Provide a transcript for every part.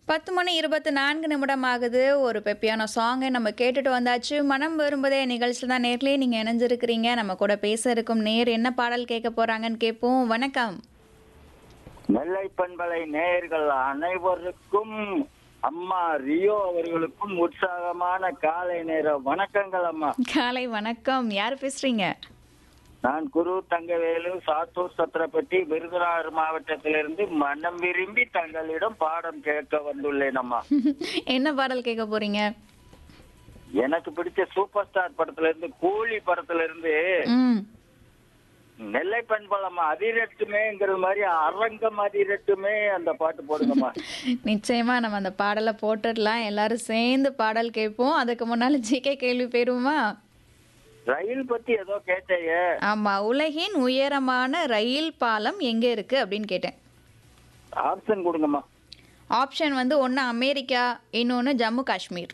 10 மணி 24 நிமிடம் ஆகுது. ஒரு பெப்பியான சாங்கை நம்ம கேட்டுட்டு வந்தாச்சு. மனம் விரும்புதே நிகழ்ச்சியில தான் நேர்லயே நீங்க இணைஞ்சிருக்கிறீங்க. நம்ம கூட பேச இருக்கும் நேர் என்ன பாடல் கேட்க போறாங்கன்னு கேட்போம். வணக்கம். நெல்லை பண்பலை நேயர்கள் அனைவருக்கும் அம்மா ரியோ அவர்களுக்கும் உற்சாகமான காலை நேர வணக்கங்கள் அம்மா. காலை வணக்கம். யார் பேசுறீங்க? நான் குரு தங்கவேலு, சாத்தூர் சத்திரப்பட்டி, விருதுநகர் மாவட்டத்திலிருந்து மனம் விரும்பி தங்களிடம் பாடம் கேட்க வந்துள்ளேன் அம்மா. என்ன பாடல் கேட்க போறீங்க? எனக்கு பிடிச்ச சூப்பர் ஸ்டார் படத்துல இருந்து கூலி படத்துல இருந்து ம். நெல்லை பண்பலம்மா அதிரட்டுமேங்கிற மாதிரி அரங்கம் அதிரட்டுமே அந்த பாட்டு போடுங்கம்மா. நிச்சயமா நம்ம அந்த பாடலை போட்டுடலாம். எல்லாரும் சேர்ந்து பாடல் கேட்போம். அதுக்கு முன்னால ஜிகே கேள்வி போயிருவோமா? ரயில் பத்தி ஏதோ கேட்டேயே. ஆமா, உலகின் உயரமான ரயில் பாலம் எங்க இருக்கு அப்படின்னு கேட்டேன். ஆப்ஷன் கொடுங்கம்மா. ஆப்ஷன் வந்து ஒன்று அமெரிக்கா, இன்னொன்று ஜம்மு காஷ்மீர்.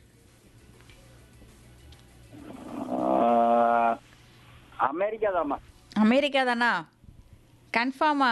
அமெரிக்கா தாம்மா. அமெரிக்கா தானா? கன்ஃபார்மா?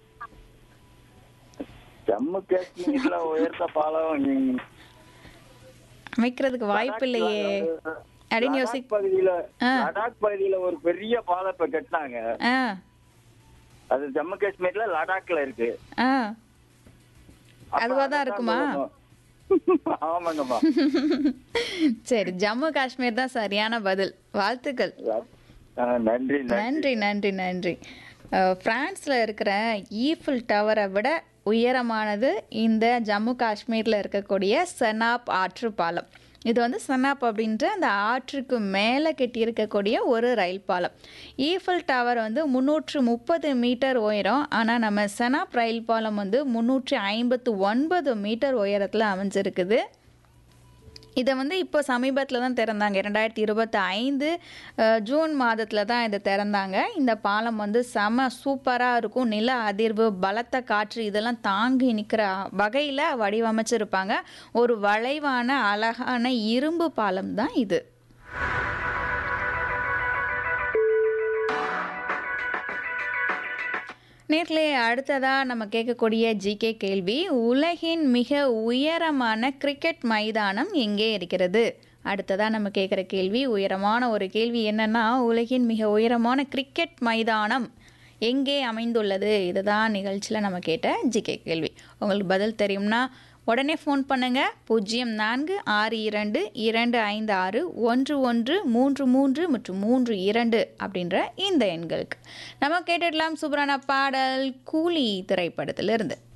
ஜம்மு காஷ்மீர்ல உயர்ந்த பாலம் அமைக்கிறதுக்கு வாய்ப்பு இல்லையே அப்படின்னு லடாக் பகுதியில ஒரு பெரிய பாலம் இப்ப கட்டினாங்க. ஆ அது ஜம்மு காஷ்மீர்ல லடாக்ல இருக்கு. ஆ அதுவாதான் இருக்குமா? ஆமாங்கம்மா. சரி, ஜம்மு காஷ்மீர் தான் சரியான பதில். வாழ்த்துக்கள். நன்றி நன்றி நன்றி நன்றி. பிரான்ஸில் இருக்கிற ஈஃபில் டவரை விட உயரமானது இந்த ஜம்மு காஷ்மீரில் இருக்கக்கூடிய செனாப் ஆற்று பாலம். இது வந்து செனாப் அப்படின்ற அந்த ஆற்றுக்கு மேலே கட்டியிருக்கக்கூடிய ஒரு ரயில் பாலம். ஈஃபில் டவர் வந்து 330 மீட்டர் உயரம். ஆனால் நம்ம செனாப் ரயில் பாலம் வந்து 359 மீட்டர் உயரத்தில் அமைஞ்சிருக்குது. இதை வந்து இப்போ சமீபத்தில் தான் திறந்தாங்க. 2025 ஜூன் மாதத்தில் தான் இதை திறந்தாங்க. இந்த பாலம் வந்து செம சூப்பராக இருக்கும். நில அதிர்வு, பலத்த காற்று இதெல்லாம் தாங்கி நிற்கிற வகையில் வடிவமைச்சிருப்பாங்க. ஒரு வளைவான அழகான இரும்பு பாலம் தான் இது. நேர்களே, அடுத்ததாக நம்ம கேட்கக்கூடிய ஜிகே கேள்வி, உலகின் மிக உயரமான கிரிக்கெட் மைதானம் எங்கே இருக்கிறது? அடுத்ததாக நம்ம கேட்குற கேள்வி உயரமான ஒரு கேள்வி. என்னென்னா, உலகின் மிக உயரமான கிரிக்கெட் மைதானம் எங்கே அமைந்துள்ளது? இதுதான் நிகழ்ச்சியில் நம்ம கேட்ட ஜிகே கேள்வி. உங்களுக்கு பதில் தெரியும்னா உடனே ஃபோன் பண்ணுங்கள். 0462256113 மற்றும் 32 அப்படின்ற இந்த எண்களுக்கு. நம்ம கேட்டுடலாம் சூப்பரான பாடல் கூலி திரைப்படத்திலிருந்து.